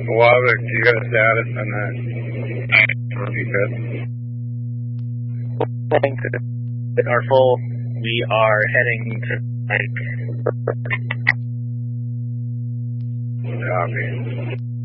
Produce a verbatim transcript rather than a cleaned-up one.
Wavick, you got a status on that? If you could. Thanks. Are full. We are heading to like. Copy.